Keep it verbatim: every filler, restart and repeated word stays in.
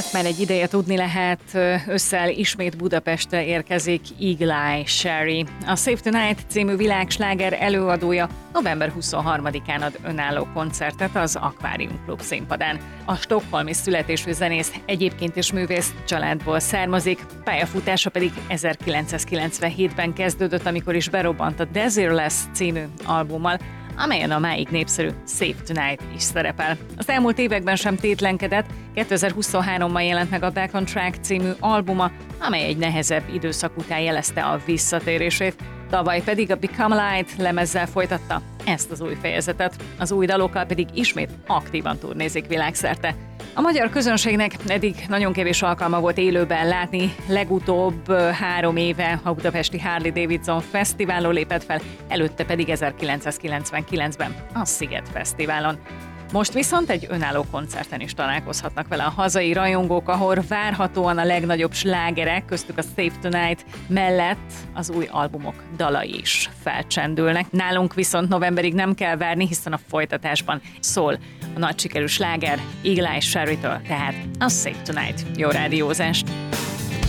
Már egy ideje tudni lehet, ősszel ismét Budapestre érkezik Eagle Eye Cherry. A Save Tonight című világsláger előadója november huszonharmadikán ad önálló koncertet az Aquarium Klub színpadán. A stockholmi születésű zenész egyébként is művész családból származik, pályafutása pedig ezerkilencszázkilencvenhétben kezdődött, amikor is berobbant a Desireless című albummal, amelyen a máig népszerű Save Tonight is szerepel. Az elmúlt években sem tétlenkedett, kétezer-huszonháromban jelent meg a Back on Track című albuma, amely egy nehezebb időszak után jelezte a visszatérését, tavaly pedig a Become Light lemezzel folytatta ezt az új fejezetet, az új dalokkal pedig ismét aktívan turnézik világszerte. A magyar közönségnek eddig nagyon kevés alkalma volt élőben látni, legutóbb három éve a budapesti Harley Davidson Fesztiválon lépett fel, előtte pedig ezerkilencszázkilencvenkilencben a Sziget Fesztiválon. Most viszont egy önálló koncerten is találkozhatnak vele a hazai rajongók, ahol várhatóan a legnagyobb slágerek, köztük a Save Tonight mellett az új albumok dalai is felcsendülnek. Nálunk viszont novemberig nem kell várni, hiszen a folytatásban szól a nagy sikerű sláger Eagle Eye Cherrytől, tehát a Save Tonight. Jó rádiózást!